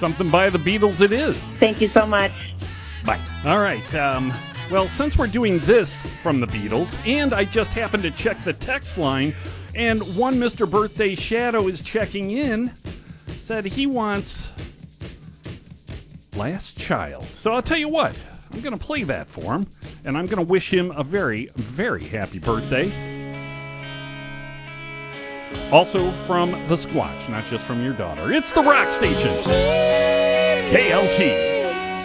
Something by the Beatles it is. Thank you so much. Bye. All right. Well, since we're doing this from the Beatles, and I just happened to check the text line, and one Mr. Birthday Shadow is checking in, said he wants Last Child. So I'll tell you what, I'm going to play that for him, and I'm going to wish him a very, very happy birthday. Also from the Squatch, not just from your daughter. It's the Rock Station. KLT.